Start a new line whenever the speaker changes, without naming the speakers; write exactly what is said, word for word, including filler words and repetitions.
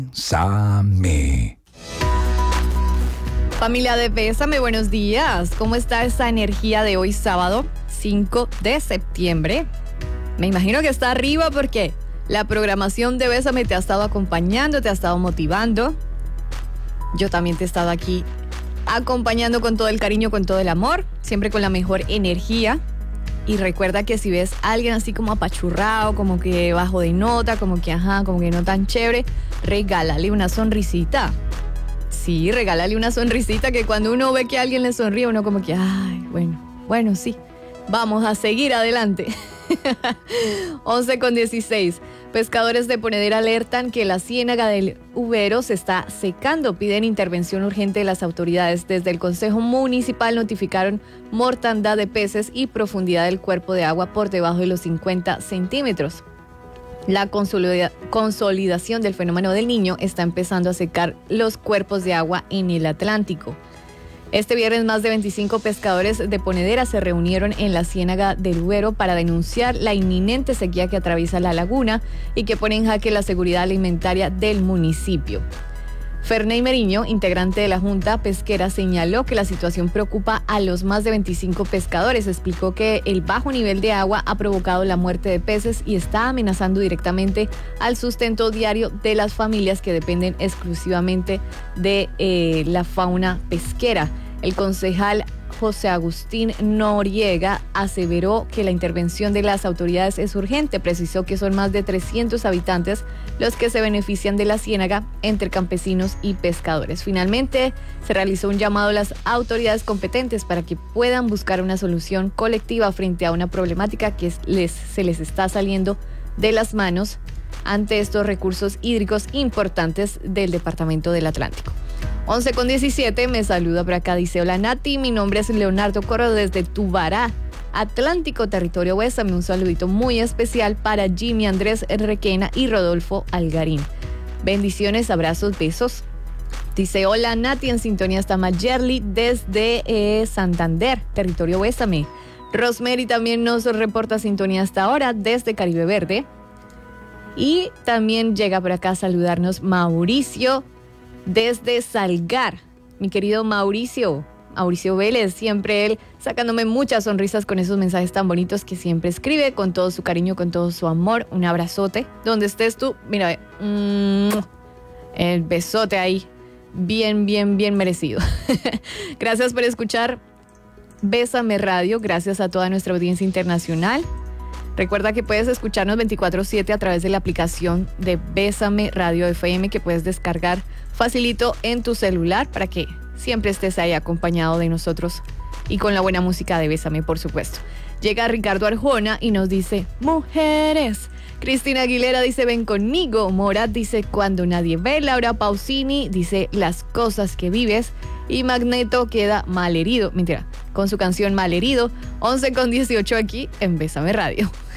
Bésame.
Familia de Bésame, buenos días. ¿Cómo está esa energía de hoy sábado cinco de septiembre? Me imagino que está arriba porque la programación de Bésame te ha estado acompañando, te ha estado motivando. Yo también te he estado aquí acompañando con todo el cariño, con todo el amor, siempre con la mejor energía. Y recuerda que si ves a alguien así como apachurrado, como que bajo de nota, como que ajá, como que no tan chévere, regálale una sonrisita. Sí, regálale una sonrisita, que cuando uno ve que alguien le sonríe, uno como que, ay, bueno, bueno, sí, vamos a seguir adelante. once con dieciséis. Pescadores de Ponedera alertan que la ciénaga del Uvero se está secando. Piden intervención urgente de las autoridades. Desde el Consejo Municipal notificaron mortandad de peces y profundidad del cuerpo de agua por debajo de los cincuenta centímetros. La consolida- consolidación del fenómeno del Niño está empezando a secar los cuerpos de agua en el Atlántico. Este viernes, más de veinticinco pescadores de Ponedera se reunieron en la ciénaga del Uvero para denunciar la inminente sequía que atraviesa la laguna y que pone en jaque la seguridad alimentaria del municipio. Ferney Meriño, integrante de la Junta Pesquera, señaló que la situación preocupa a los más de veinticinco pescadores. Explicó que el bajo nivel de agua ha provocado la muerte de peces y está amenazando directamente al sustento diario de las familias que dependen exclusivamente de eh, la fauna pesquera. El concejal José Agustín Noriega aseveró que la intervención de las autoridades es urgente. Precisó que son más de trescientos habitantes los que se benefician de la ciénaga entre campesinos y pescadores. Finalmente, se realizó un llamado a las autoridades competentes para que puedan buscar una solución colectiva frente a una problemática que les, se les está saliendo de las manos ante estos recursos hídricos importantes del Departamento del Atlántico. once con diecisiete, me saluda por acá, dice: hola Nati, mi nombre es Leonardo Corro desde Tubará, Atlántico, territorio Bésame. Un saludito muy especial para Jimmy Andrés Requena y Rodolfo Algarín. Bendiciones, abrazos, besos. Dice: hola Nati, en sintonía está Mayerly desde eh, Santander, territorio Bésame. Rosemary también nos reporta sintonía hasta ahora desde Caribe Verde. Y también llega por acá a saludarnos Mauricio desde Salgar, mi querido Mauricio, Mauricio Vélez, siempre él sacándome muchas sonrisas con esos mensajes tan bonitos que siempre escribe, con todo su cariño, con todo su amor. Un abrazote, donde estés tú, mira, mmm, el besote ahí, bien, bien, bien merecido. Gracias por escuchar Bésame Radio, gracias a toda nuestra audiencia internacional. Recuerda que puedes escucharnos veinticuatro siete a través de la aplicación de Bésame Radio F M, que puedes descargar facilito en tu celular para que siempre estés ahí acompañado de nosotros y con la buena música de Bésame, por supuesto. Llega Ricardo Arjona y nos dice: mujeres. Cristina Aguilera dice: ven conmigo. Morat dice: cuando nadie ve. Laura Pausini dice: las cosas que vives. Y Magneto queda malherido, mentira, con su canción Malherido. once con dieciocho aquí en Bésame Radio.